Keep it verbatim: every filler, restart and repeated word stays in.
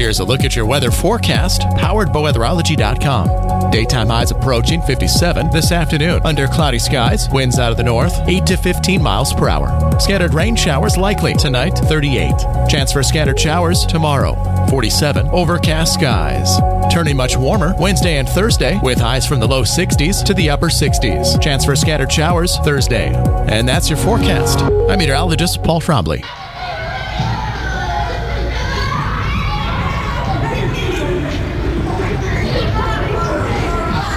Here's a look at your weather forecast, powered by weatherology dot com. Daytime highs approaching fifty-seven this afternoon. Under cloudy skies, winds out of the north, eight to fifteen miles per hour. Scattered rain showers likely tonight, thirty-eight. Chance for scattered showers tomorrow, forty-seven. Overcast skies. Turning much warmer Wednesday and Thursday with highs from the low sixties to the upper sixties. Chance for scattered showers Thursday. And that's your forecast. I'm meteorologist Paul Trombley.